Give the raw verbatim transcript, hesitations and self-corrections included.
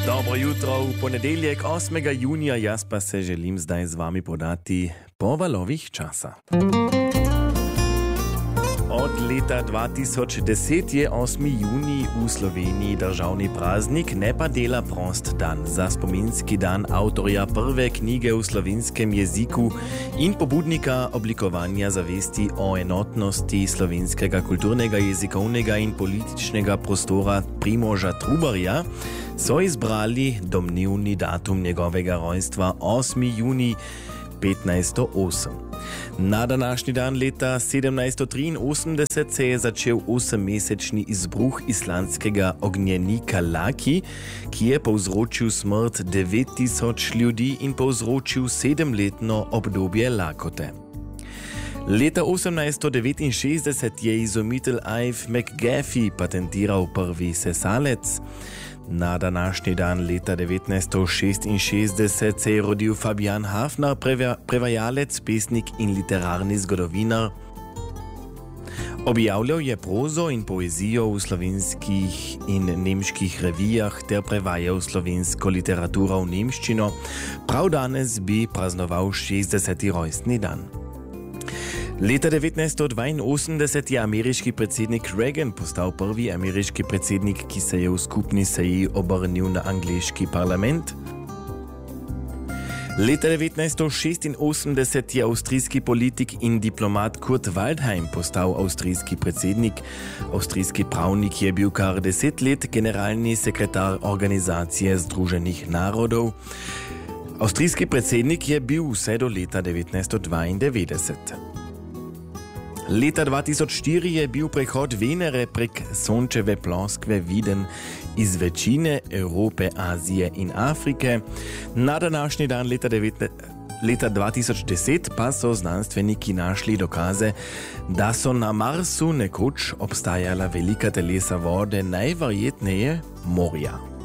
Dobro jutro, v ponedeljek osmega junija, jaz pa se želim zdaj z vami podati po valovih časa. Od leta dva tisoč deset je osmi junij v Sloveniji državni praznik, ne pa dela prost dan. Za spominski dan avtorja prve knjige v slovenskem jeziku in pobudnika oblikovanja zavesti o enotnosti slovenskega kulturnega, jezikovnega in političnega prostora Primoža Trubarja, so izbrali domnevni datum njegovega rojstva osmi junij petnajststo osem. Na današnji dan leta sedemnajststo triinosemdeset se je začel osemmesečni izbruh islandskega ognjenika Laki, ki je povzročil smrt devet tisoč ljudi in povzročil sedemletno obdobje lakote. Leta osemnajststo devetinšestdeset je izumitelj Ive McGaffey patentiral prvi sesalec. Na današnji dan leta devetnajststo šestinšestdeset se je rodil Fabian Hafner, prevajalec, pesnik in literarni zgodovinar. Objavljal je prozo in poezijo v slovenskih in nemških revijah ter prevajal slovensko literaturo v nemščino. Prav danes bi praznoval šestdeseti rojstni dan. Leta devetnajststo dvainosemdeset je ameriški predsednik Reagan postal prvi ameriški predsednik, ki se je v skupni seji obrnil na angleški parlament. Leta devetnajststo šestinosemdeset je avstrijski politik in diplomat Kurt Waldheim postal avstrijski predsednik. Avstrijski pravnik je bil kar deset let generalni sekretar Organizacije združenih narodov. Avstrijski predsednik je bil vse do leta devetnajststo dvaindevetdeset. Leta dva tisoč štiri je bil prehod Venere prek Sončeve ploskve viden iz večine Evrope, Azije in Afrike. Na današnji dan leta, leta dva tisoč deset pa so znanstveniki našli dokaze, da so na Marsu nekoč obstajala velika telesa vode, najverjetneje morja.